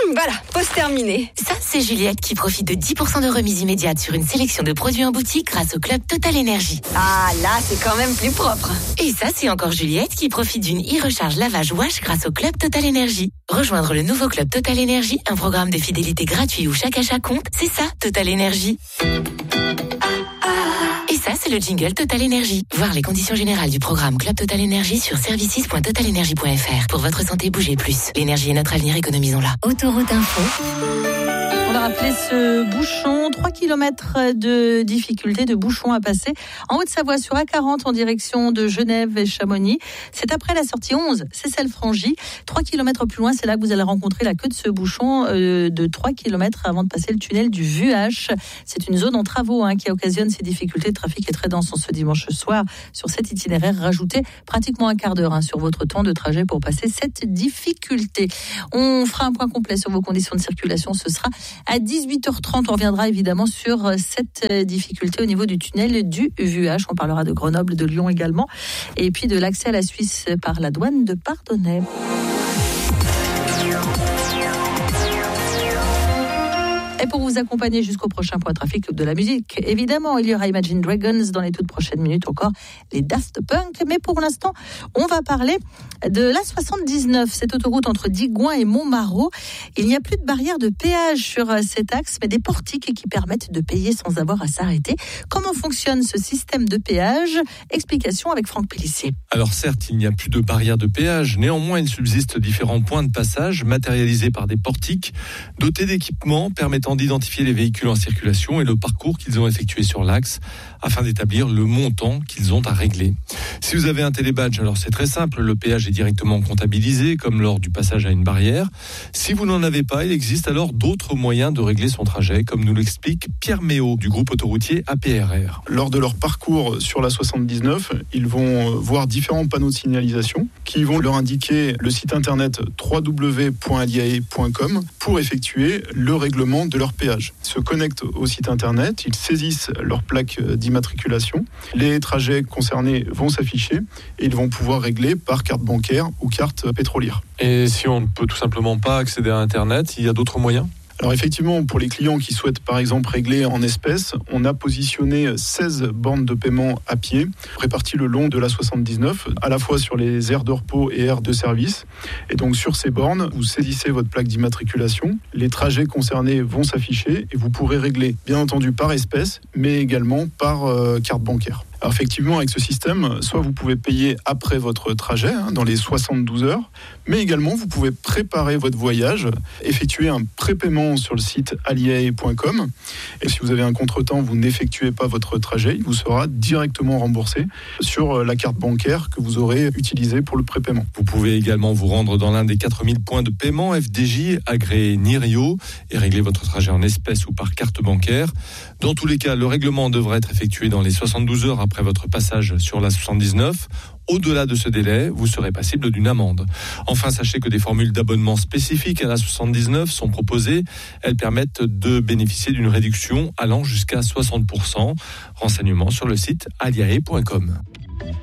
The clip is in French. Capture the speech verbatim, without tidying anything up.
Voilà, pause terminée. Ça, c'est Juliette qui profite de dix pour cent de remise immédiate sur une sélection de produits en boutique grâce au club Total Énergie. Ah, là, c'est quand même plus propre. Et ça, c'est encore Juliette qui profite d'une e-recharge lavage wash grâce au club Total Énergie. Rejoindre le nouveau club Total Énergie, un programme de fidélité gratuit où chaque achat compte, c'est ça, Total Énergie. Et ça, c'est le jingle Total Énergie. Voir les conditions générales du programme Club Total Énergie sur services point total énergie point f r. Pour votre santé, bougez plus. L'énergie est notre avenir, économisons-la. Autoroute Info. On va rappeler ce bouchon, trois kilomètres de difficulté, de bouchon à passer en Haute-Savoie sur A quarante en direction de Genève et Chamonix. C'est après la sortie onze, c'est celle franchie. trois kilomètres plus loin, c'est là que vous allez rencontrer la queue de ce bouchon euh, de trois kilomètres avant de passer le tunnel du Vuache. C'est une zone en travaux hein, qui occasionne ces difficultés. Le trafic est très dense en ce dimanche soir sur cet itinéraire. Rajoutez pratiquement un quart d'heure hein, sur votre temps de trajet pour passer cette difficulté. On fera un point complet sur vos conditions de circulation. Ce sera à dix-huit heures trente, on reviendra évidemment sur cette difficulté au niveau du tunnel du Vuache. On parlera de Grenoble, de Lyon également, et puis de l'accès à la Suisse par la douane de Pardonnay. Et pour vous accompagner jusqu'au prochain point trafic de la musique, évidemment, il y aura Imagine Dragons dans les toutes prochaines minutes, encore les Daft Punk. Mais pour l'instant, on va parler de l'A soixante-dix-neuf, cette autoroute entre Digoin et Montmarault. Il n'y a plus de barrière de péage sur cet axe, mais des portiques qui permettent de payer sans avoir à s'arrêter. Comment fonctionne ce système de péage ? Explication avec Franck Pellissier. Alors certes, il n'y a plus de barrière de péage. Néanmoins, il subsiste différents points de passage matérialisés par des portiques dotés d'équipements permettant d'identifier les véhicules en circulation et le parcours qu'ils ont effectué sur l'axe afin d'établir le montant qu'ils ont à régler. Si vous avez un télébadge, alors c'est très simple, le péage est directement comptabilisé comme lors du passage à une barrière. Si vous n'en avez pas, il existe alors d'autres moyens de régler son trajet, comme nous l'explique Pierre Méot du groupe autoroutier A P R R. Lors de leur parcours sur la soixante-dix-neuf, ils vont voir différents panneaux de signalisation qui vont leur indiquer le site internet w w w point aliae point com pour effectuer le règlement de leur péage. Ils se connectent au site internet, ils saisissent leur plaque d'immatriculation, les trajets concernés vont s'afficher et ils vont pouvoir régler par carte bancaire ou carte pétrolière. Et si on ne peut tout simplement pas accéder à internet, il y a d'autres moyens ? Alors effectivement, pour les clients qui souhaitent par exemple régler en espèces, on a positionné seize bornes de paiement à pied, réparties le long de la soixante-dix-neuf, à la fois sur les aires de repos et aires de service. Et donc sur ces bornes, vous saisissez votre plaque d'immatriculation, les trajets concernés vont s'afficher et vous pourrez régler, bien entendu par espèces, mais également par euh, carte bancaire. Alors effectivement, avec ce système, soit vous pouvez payer après votre trajet, hein, dans les soixante-douze heures, mais également vous pouvez préparer votre voyage, effectuer un prépaiement sur le site aliae point com. Et si vous avez un contretemps, vous n'effectuez pas votre trajet, il vous sera directement remboursé sur la carte bancaire que vous aurez utilisée pour le prépaiement. Vous pouvez également vous rendre dans l'un des quatre mille points de paiement F D J agréés Nirio et régler votre trajet en espèces ou par carte bancaire. Dans tous les cas, le règlement devrait être effectué dans les soixante-douze heures après votre passage sur la soixante-dix-neuf. Au-delà de ce délai, vous serez passible d'une amende. Enfin, sachez que des formules d'abonnement spécifiques à la soixante-dix-neuf sont proposées. Elles permettent de bénéficier d'une réduction allant jusqu'à soixante pour cent. Renseignements sur le site aliae point com.